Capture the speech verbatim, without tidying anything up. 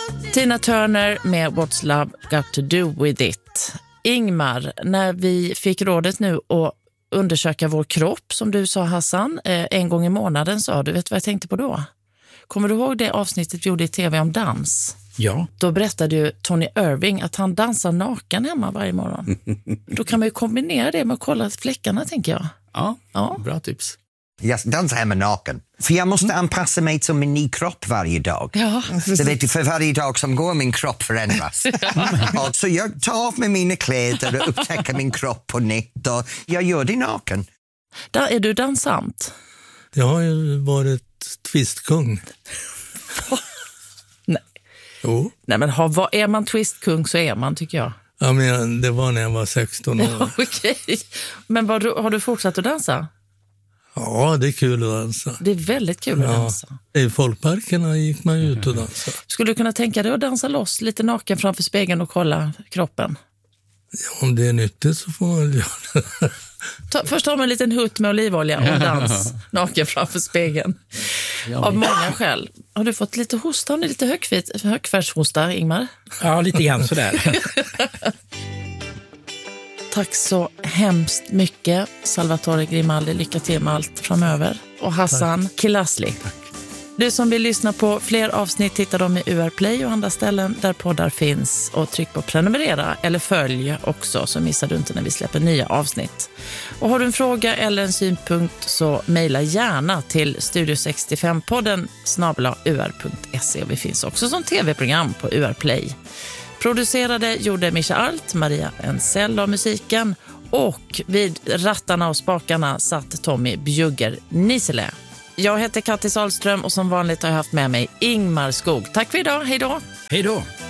Tina Turner med What's Love Got To Do With It. Ingmar, när vi fick rådet nu att undersöka vår kropp, som du sa Hassan, en gång i månaden sa du, vet du vad jag tänkte på då? Kommer du ihåg det avsnittet vi gjorde i tv om dans? Ja. Då berättade ju Tony Irving att han dansar naken hemma varje morgon. Då kan man ju kombinera det med att kolla fläckarna, tänker jag. Ja, ja. Bra tips. Jag dansar hemma naken. För jag måste anpassa mig till min ny kropp varje dag. Ja. Så vet du, för varje dag som går min kropp förändras. Och så jag tar av mig mina kläder och upptäcker min kropp på nytt. Och jag gör det naken. Där är du dansant. Jag har ju varit twistkung. Nej. Jo. Nej, men har, vad, är man twistkung så är man, tycker jag. Ja, men det var när jag var sexton år. Ja, okej. Men vad, har du fortsatt att dansa? Ja, det är kul att dansa. Det är väldigt kul att ja. dansa. I folkparkerna gick man ut och dansa. Skulle du kunna tänka dig att dansa loss lite naken framför spegeln och kolla kroppen? Ja, om det är nyttigt så får man göra det. Ta, först har man en liten hutt med olivolja och dans naken framför spegeln. Av många skäl. Har du fått lite hosta? Har ni lite högfit, högfärdshosta, Ingmar? Ja, lite grann sådär. Tack så hemskt mycket, Salvatore Grimaldi. Lycka till med allt framöver. Och Hassan Kilasli. Tack. Du som vill lyssna på fler avsnitt, hittar dem i U R Play och andra ställen där poddar finns. Och tryck på prenumerera eller följ också, så missar du inte när vi släpper nya avsnitt. Och har du en fråga eller en synpunkt så mejla gärna till studio sextiofem podden snabel-a u r punkt se. Vi finns också som tv-program på U R Play. Producerade gjorde Mischa Alt, Maria Ensell av musiken, och vid rattarna och spakarna satt Tommy Bjugger Nisele. Jag heter Kattis Ahlström och som vanligt har jag haft med mig Ingmar Skog. Tack för idag, hej då! Hej då!